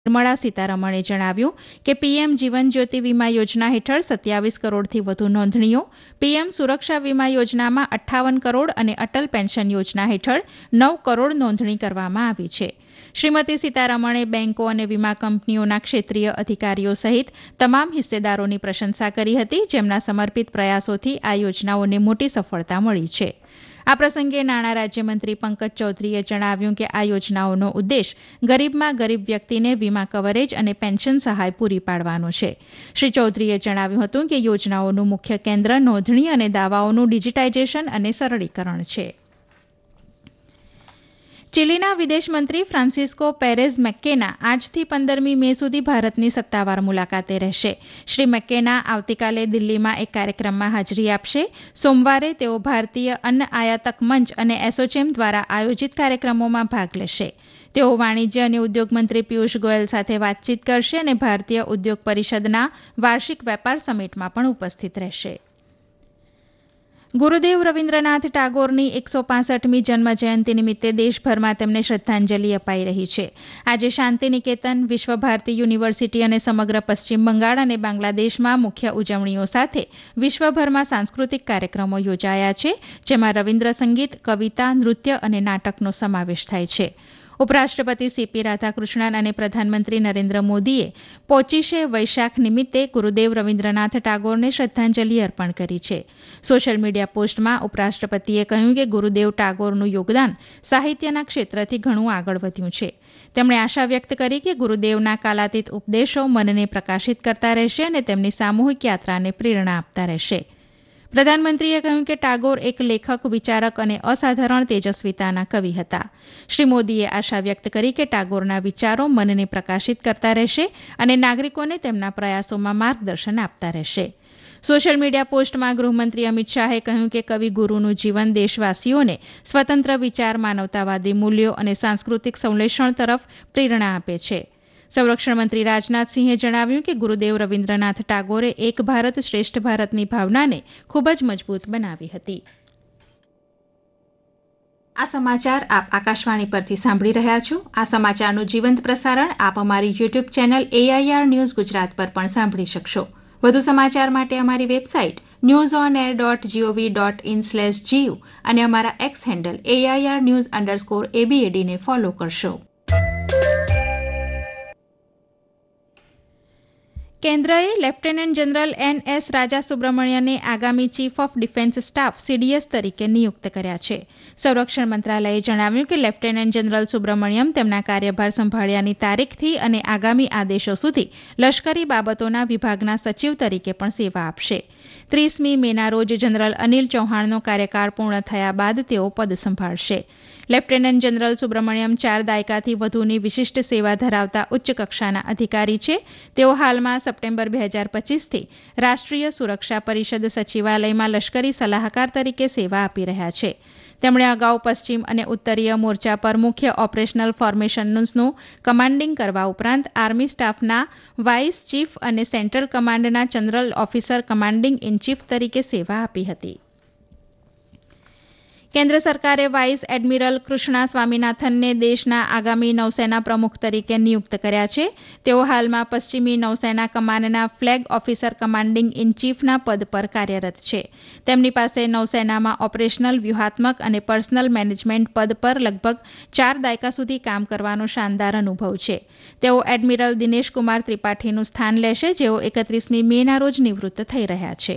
નિર્મળા સીતારમણે જણાવ્યું કે પીએમ જીવન જ્યોતિ વીમા યોજના હેઠળ 27 કરોડથી વધુ નોંધણીઓ, પીએમ સુરક્ષા વીમા યોજનામાં 58 કરોડ અને અટલ પેન્શન યોજના હેઠળ 9 કરોડ નોંધણી કરવામાં આવી છે. શ્રીમતી સીતારમણે બેંકો અને વીમા કંપનીઓના ક્ષેત્રીય અધિકારીઓ સહિત તમામ હિસ્સેદારોની પ્રશંસા કરી હતી, જેમના સમર્પિત પ્રયાસોથી આ યોજનાઓને મોટી સફળતા મળી છે. આ પ્રસંગે નાણાં રાજ્યમંત્રી પંકજ ચૌધરીએ જણાવ્યું કે આ યોજનાઓનો ઉદ્દેશ ગરીબમાં ગરીબ વ્યક્તિને વીમા કવરેજ અને પેન્શન સહાય પૂરી પાડવાનો છે. શ્રી ચૌધરીએ જણાવ્યું હતું કે યોજનાઓનું મુખ્ય કેન્દ્ર નોંધણી અને દાવાઓનું ડિજિટાઇઝેશન અને સરળીકરણ છે. ચીલીના વિદેશમંત્રી ફ્રાન્સિસ્કો પેરેઝ મેક્કેના આજથી 15મી મે સુધી ભારતની સત્તાવાર મુલાકાતે રહેશે. શ્રી મેક્કેના આવતીકાલે દિલ્હીમાં એક કાર્યક્રમમાં હાજરી આપશે. સોમવારે તેઓ ભારતીય અન્ન આયાતક મંચ અને એસોચેમ દ્વારા આયોજિત કાર્યક્રમોમાં ભાગ લેશે. તેઓ વાણિજ્ય અને ઉદ્યોગ મંત્રી પિયુષ ગોયલ સાથે વાતચીત કરશે અને ભારતીય ઉદ્યોગ પરિષદના વાર્ષિક વેપાર સમિટમાં પણ ઉપસ્થિત રહેશે. ગુરુદેવ રવિન્દ્રનાથ ટાગોરની 165મી જન્મજયંતિ નિમિત્તે દેશભરમાં તેમને શ્રદ્ધાંજલિ અપાઈ રહી છે. આજે શાંતિ નિકેતન, વિશ્વ ભારતી યુનિવર્સિટી અને સમગ્ર પશ્ચિમ બંગાળ અને બાંગ્લાદેશમાં મુખ્ય ઉજવણીઓ સાથે વિશ્વભરમાં સાંસ્કૃતિક કાર્યક્રમો યોજાયા છે, જેમાં રવિન્દ્ર સંગીત, કવિતા, નૃત્ય અને નાટકનો સમાવેશ થાય છે. ઉપરાષ્ટ્રપતિ સીપી રાધાકૃષ્ણન અને પ્રધાનમંત્રી નરેન્દ્ર મોદીએ પોચીશે વૈશાખ નિમિત્તે ગુરુદેવ રવિન્દ્રનાથ ટાગોરને શ્રદ્ધાંજલિ અર્પણ કરી છે. સોશિયલ મીડિયા પોસ્ટમાં ઉપરાષ્ટ્રપતિએ કહ્યું કે ગુરુદેવ ટાગોરનું યોગદાન સાહિત્યના ક્ષેત્રથી ઘણું આગળ વધ્યું છે. તેમણે આશા વ્યક્ત કરી કે ગુરુદેવના કાલાતીત ઉપદેશો મનને પ્રકાશિત કરતા રહેશે અને તેમની સામૂહિક યાત્રાને પ્રેરણા આપતા રહેશે. પ્રધાનમંત્રીએ કહ્યું કે ટાગોર એક લેખક, વિચારક અને અસાધારણ તેજસ્વીતાના કવિ હતા. શ્રી મોદીએ આશા વ્યક્ત કરી કે ટાગોરના વિચારો મનને પ્રકાશિત કરતા રહેશે અને નાગરિકોને તેમના પ્રયાસોમાં માર્ગદર્શન આપતા રહેશે. સોશિયલ મીડિયા પોસ્ટમાં ગૃહમંત્રી અમિત શાહે કહ્યું કે કવિ ગુરુનું જીવન દેશવાસીઓને સ્વતંત્ર વિચાર, માનવતાવાદી મૂલ્યો અને સાંસ્કૃતિક સંશ્લેષણ તરફ પ્રેરણા આપે છે. સંરક્ષણ મંત્રી રાજનાથસિંહે જણાવ્યું કે ગુરુદેવ રવિન્દ્રનાથ ટાગોરે એક ભારત શ્રેષ્ઠ ભારતની ભાવનાને ખૂબ જ મજબૂત બનાવી હતી. આ સમાચાર આપ આકાશવાણી પરથી સાંભળી રહ્યા છો. આ સમાચારનું જીવંત પ્રસારણ આપ અમારી YouTube channel AIR news Gujarat પર પણ સાંભળી શકશો. વધુ સમાચાર માટે અમારી વેબસાઇટ newsonair.gov.in/gu અને અમારા એક્સ હેન્ડલ AIR_news_ABAD ને ફોલો કરશો. કેન્દ્રએ લેફ્ટનન્ટ જનરલ NS રાજા સુબ્રમણ્યને આગામી chief of defence staff CDS તરીકે નિયુક્ત કર્યા છે. સંરક્ષણ મંત્રાલયે જણાવ્યું કે લેફ્ટનન્ટ જનરલ સુબ્રમણ્યમ તેમના કાર્યભાર સંભાળ્યાની તારીખથી અને આગામી આદેશો સુધી લશ્કરી બાબતોના વિભાગના સચિવ તરીકે પણ સેવા આપશે. 30મી મેના રોજ જનરલ અનિલ ચૌહાણનો કાર્યકાળ પૂર્ણ થયા બાદ તેઓ પદ સંભાળશે. લેફ્ટનન્ટ જનરલ સુબ્રમણ્યમ 4 દાયકાથી વધુની વિશિષ્ટ સેવા ધરાવતા ઉચ્ચ કક્ષાના અધિકારી છે. તેઓ હાલમાં સપ્ટેમ્બર 2025થી રાષ્ટ્રીય સુરક્ષા પરિષદ સચિવાલયમાં લશ્કરી સલાહકાર તરીકે સેવા આપી રહ્યા છે. તેમણે અગાઉ પશ્ચિમ અને ઉત્તરીય મોરચા પર મુખ્ય ઓપરેશનલ ફોર્મેશન્સનું કમાન્ડિંગ કરવા ઉપરાંત આર્મી સ્ટાફના વાઇસ ચીફ અને સેન્ટ્રલ કમાન્ડના general officer commanding in chief તરીકે સેવા આપી હતી. કેન્દ્ર સરકારે વાઇસ એડમિરલ કૃષ્ણા સ્વામીનાથનને દેશના આગામી નૌસેના પ્રમુખ તરીકે નિયુક્ત કર્યા છે. તેઓ હાલમાં પશ્ચિમી નૌસેના કમાનના ફ્લેગ ઓફિસર કમાન્ડિંગ ઇન ચીફના પદ પર કાર્યરત છે. તેમની પાસે નૌસેનામાં ઓપરેશનલ, વ્યૂહાત્મક અને પર્સનલ મેનેજમેન્ટ પદ પર લગભગ 4 દાયકા સુધી કામ કરવાનો શાનદાર અનુભવ છે. તેઓ એડમિરલ દિનેશ કુમાર ત્રિપાઠીનું સ્થાન લેશે, જેઓ 31મી મેના રોજ નિવૃત્ત થઈ રહ્યા છે.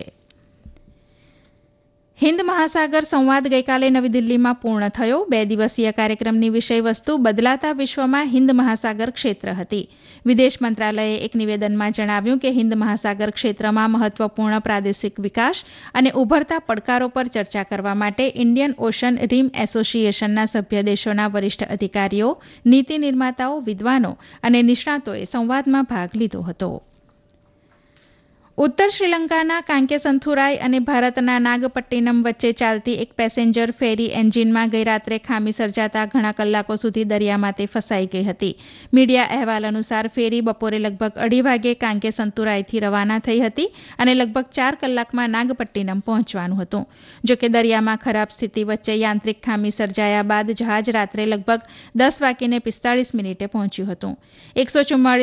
હિન્દ મહાસાગર સંવાદ ગઈકાલે નવી દિલ્હીમાં પૂર્ણ થયો. 2 દિવસીય કાર્યક્રમની વિષયવસ્તુ બદલાતા વિશ્વમાં હિન્દ મહાસાગર ક્ષેત્ર હતી. વિદેશ મંત્રાલયે એક નિવેદનમાં જણાવ્યું કે હિન્દ મહાસાગર ક્ષેત્રમાં મહત્વપૂર્ણ પ્રાદેશિક વિકાસ અને ઉભરતા પડકારો પર ચર્ચા કરવા માટે ઇન્ડિયન ઓશન રીમ એસોસિએશનના સભ્ય દેશોના વરિષ્ઠ અધિકારીઓ, નીતિ નિર્માતાઓ, વિદ્વાનો અને નિષ્ણાતોએ સંવાદમાં ભાગ લીધો હતો. ઉત્તર શ્રીલંકાના કાંકેસંથુરાય અને ભારતના નાગપટ્ટિનમ વચ્ચે ચાલતી એક પેસેન્જર ફેરી એન્જિનમાં ગઈ રાત્રે ખામી સર્જાતા ઘણા કલાકો સુધી દરિયામાં તે ફસાઈ ગઈ હતી. મીડિયા અહેવાલ અનુસાર ફેરી બપોરે લગભગ 2:30 વાગે કાંકેસંતુરાયથી રવાના થઈ હતી અને લગભગ 4 કલાકમાં નાગપટ્ટિનમ પહોંચવાનું હતું. જોકે દરિયામાં ખરાબ સ્થિતિ વચ્ચે યાંત્રિક ખામી સર્જાયા બાદ જહાજ રાત્રે લગભગ 10:45 પહોંચ્યું હતું. 144